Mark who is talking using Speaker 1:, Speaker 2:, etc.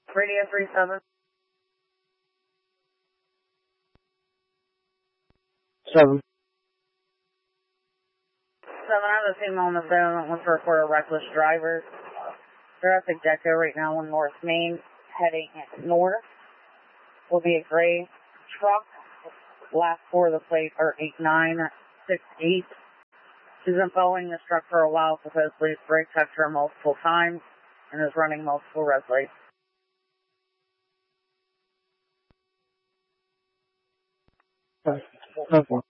Speaker 1: Radio 37.
Speaker 2: 7.
Speaker 1: 7, I have a female on the phone that wants to report a reckless driver. They're at the Gecko right now on North Main, heading north. Will be a gray truck. Last four of the plate are 8968. She's been following this truck for a while, supposedly it's brake checked her multiple times and is running multiple red lights.
Speaker 2: 5.